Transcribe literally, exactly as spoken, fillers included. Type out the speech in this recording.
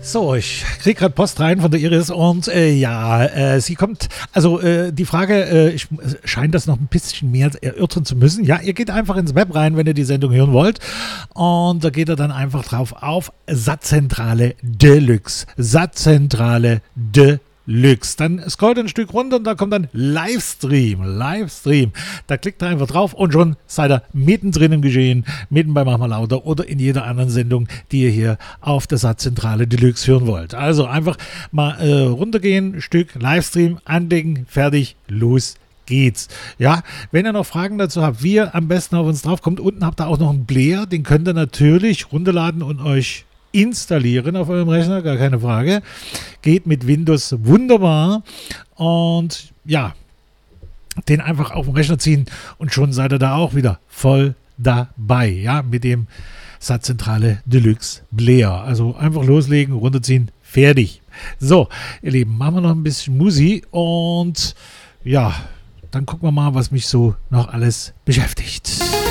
So, ich kriege gerade Post rein von der Iris und äh, ja, äh, sie kommt, also äh, die Frage, äh, ich scheint das noch ein bisschen mehr erörtern zu müssen. Ja, ihr geht einfach ins Web rein, wenn ihr die Sendung hören wollt und da geht ihr dann einfach drauf auf Satzzentrale Deluxe, Satzzentrale Deluxe. Lux. Dann scrollt ein Stück runter und da kommt dann Livestream. Livestream. Da klickt ihr einfach drauf und schon seid ihr mittendrin im Geschehen, mitten bei Mach mal lauter oder in jeder anderen Sendung, die ihr hier auf der Satzzentrale Deluxe hören wollt. Also einfach mal äh, runtergehen, Stück Livestream anlegen, fertig, los geht's. Ja, wenn ihr noch Fragen dazu habt, wie ihr am besten auf uns draufkommt, unten habt ihr auch noch einen Player, den könnt ihr natürlich runterladen und euch installieren auf eurem Rechner, gar keine Frage. Geht mit Windows wunderbar und ja, den einfach auf den Rechner ziehen und schon seid ihr da auch wieder voll dabei, ja, mit dem Satzzentrale Deluxe Player. Also einfach loslegen, runterziehen, fertig. So, ihr Lieben, machen wir noch ein bisschen Musi und ja, dann gucken wir mal, was mich so noch alles beschäftigt.